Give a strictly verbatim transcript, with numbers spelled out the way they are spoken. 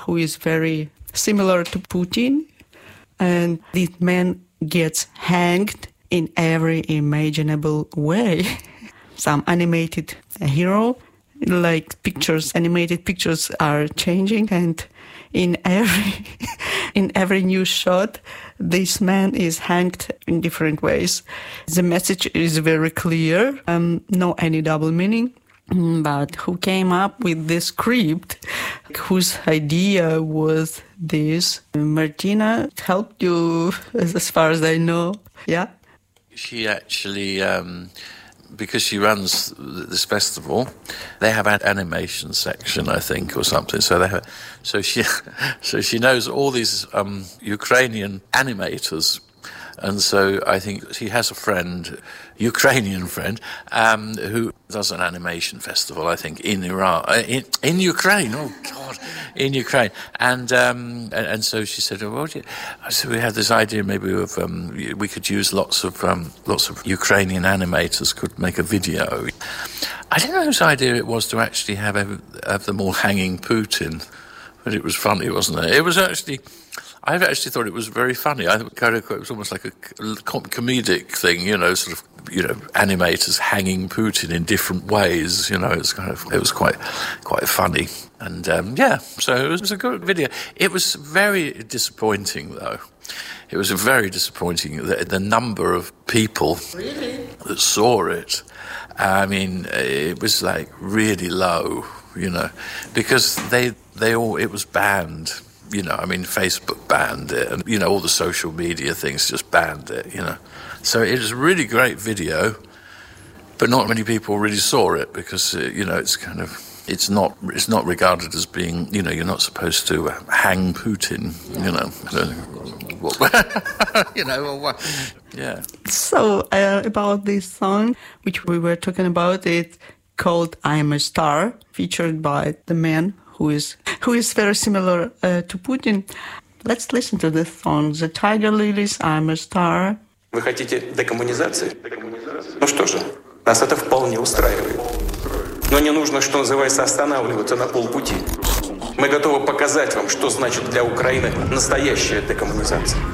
who is very similar to Putin. And this man gets hanged in every imaginable way. Some animated hero, like pictures, animated pictures are changing, and in every in every new shot, this man is hanged in different ways. The message is very clear, um, no any double meaning. But who came up with this script? Whose idea was this? Martina helped you, as far as I know. Yeah. She actually. Um Because she runs this festival, they have an animation section, I think, or something. So they have, so she, so she knows all these um, Ukrainian animators, and so I think she has a friend, Ukrainian friend, um, who does an animation festival, I think, in Iran, in, in Ukraine. Oh God, in Ukraine, and um, and, and so she said, "Oh, well, so we had this idea, maybe of um, we could use lots of um, lots of Ukrainian animators could make a video." I don't know whose idea it was to actually have have them all hanging Putin, but it was funny, wasn't it? It was actually. I actually thought it was very funny. I thought it was almost like a comedic thing, you know, sort of, you know, animators hanging Putin in different ways. You know, it's kind of, it was quite, quite funny. And um, yeah, so it was, it was a good video. It was very disappointing, though. It was very disappointing the, the number of people really? that saw it. I mean, it was like really low, you know, because they they all it was banned. You know, I mean, Facebook banned it, and, you know, all the social media things just banned it, you know. So it was a really great video, but not many people really saw it because, uh, you know, it's kind of, it's not, it's not regarded as being, you know, you're not supposed to hang Putin, you know. you know, yeah. So, uh, about this song, which we were talking about, it's called I Am a Star, featured by the man who is who is very similar uh, to Putin. Let's listen to this song. The Tiger Lilies, I'm a Star. Вы хотите декоммунизации? Ну что же, нас это вполне устраивает. Но не нужно, что называется, останавливаться на полпути. Мы готовы показать вам, что значит для Украины настоящая декоммунизация.